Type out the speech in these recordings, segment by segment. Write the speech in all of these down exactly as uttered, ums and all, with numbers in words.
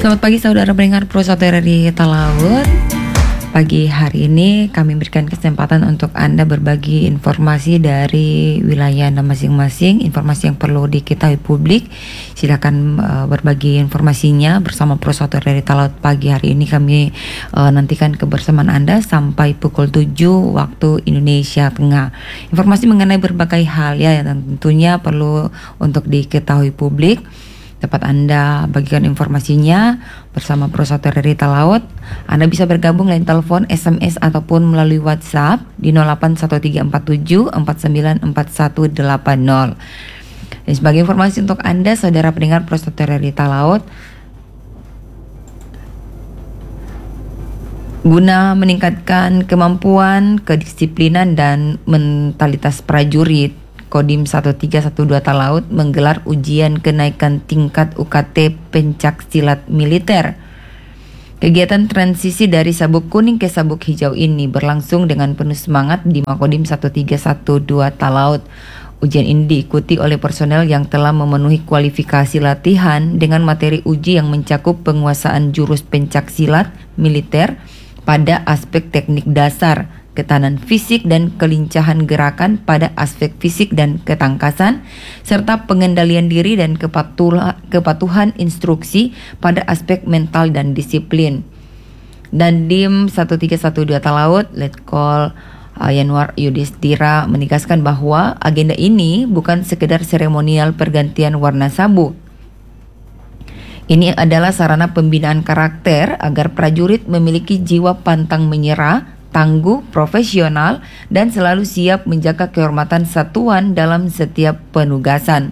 Selamat pagi saudara pendengar Pro Satu R I Talaut. Pagi hari ini kami berikan kesempatan untuk Anda berbagi informasi dari wilayah Anda masing-masing, informasi yang perlu diketahui publik. Silakan uh, berbagi informasinya bersama Pro Satu R I Talaut. Pagi hari ini kami uh, nantikan kebersamaan Anda sampai pukul tujuh waktu Indonesia Tengah. Informasi mengenai berbagai hal ya yang tentunya perlu untuk diketahui publik. Dapat Anda bagikan informasinya bersama Pro Satu R I Talaut. Anda bisa bergabung lewat telepon, S M S ataupun melalui WhatsApp di nol delapan satu tiga empat tujuh empat sembilan empat satu delapan nol. Dan sebagai informasi untuk Anda saudara pendengar Pro Satu R I Talaut, guna meningkatkan kemampuan, kedisiplinan dan mentalitas prajurit, Kodim satu tiga satu dua Talaut menggelar ujian kenaikan tingkat U K T pencaksilat militer. Kegiatan transisi dari sabuk kuning ke sabuk hijau ini berlangsung dengan penuh semangat di Makodim satu tiga satu dua Talaut. Ujian ini diikuti oleh personel yang telah memenuhi kualifikasi latihan dengan materi uji yang mencakup penguasaan jurus pencaksilat militer pada aspek teknik dasar, ketahanan fisik dan kelincahan gerakan pada aspek fisik dan ketangkasan, serta pengendalian diri dan kepatuhan, kepatuhan instruksi pada aspek mental dan disiplin. Dandim satu tiga satu dua Talaut, Letkol uh, Yanwar Yudhistira menegaskan bahwa agenda ini bukan sekedar seremonial pergantian warna sabuk. Ini adalah sarana pembinaan karakter agar prajurit memiliki jiwa pantang menyerah, tangguh, profesional, dan selalu siap menjaga kehormatan satuan dalam setiap penugasan.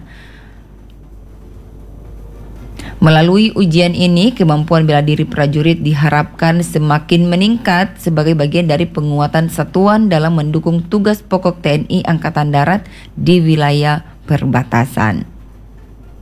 Melalui ujian ini, kemampuan bela diri prajurit diharapkan semakin meningkat sebagai bagian dari penguatan satuan dalam mendukung tugas pokok T N I Angkatan Darat di wilayah perbatasan.